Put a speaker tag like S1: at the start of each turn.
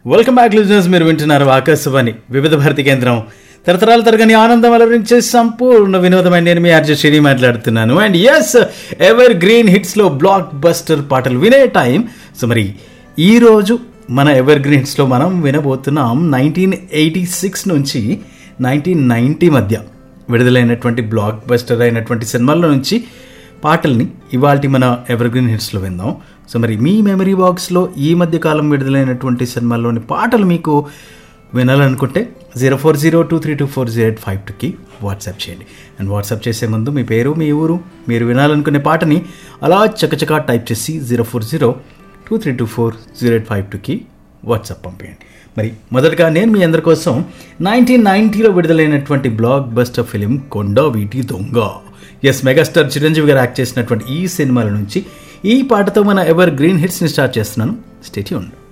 S1: Welcome back listeners. మీరు వింటున్నారు ఆకాశవాణి వివిధ భారతి కేంద్రం. తరతరాల తరగని ఆనందం అలరించే సంపూర్ణ వినోదమైన నేను మీ ఆర్జే శ్రీని మాట్లాడుతున్నాను. And yes, ever green హిట్స్లో block buster పాటలు వినే టైం. సో మరి ఈరోజు మన ఎవర్ గ్రీన్ హిట్స్లో మనం వినబోతున్నాం 1986 నుంచి 1990 మధ్య విడుదలైనటువంటి బ్లాక్ బస్టర్ అయినటువంటి సినిమాల్లో నుంచి పాటల్ని ఇవాల్టి మన ఎవర్ గ్రీన్ హిట్స్లో విందాం. సో మరి మీ మెమరీ బాక్స్లో ఈ మధ్య కాలం విడుదలైనటువంటి సినిమాల్లోని పాటలు మీకు వినాలనుకుంటే 0402324085కి వాట్సాప్ చేయండి. అండ్ వాట్సాప్ చేసే ముందు మీ పేరు, మీ ఊరు, మీరు వినాలనుకునే పాటని అలా చకచకా టైప్ చేసి 0402324085కి వాట్సాప్ పంపేయండి. మరి మొదటగా నేను మీ అందరి కోసం 1990లో విడుదలైనటువంటి బ్లాక్ బస్టర్ ఫిలిం కొండ వీటి దొంగ, ఎస్ మెగాస్టార్ చిరంజీవి గారు యాక్ట్ చేసినటువంటి ఈ సినిమాల నుంచి ఈ పాటతో మన ఎవర్ గ్రీన్ హిట్స్ని స్టార్ట్ చేస్తున్నాను. Stay tuned.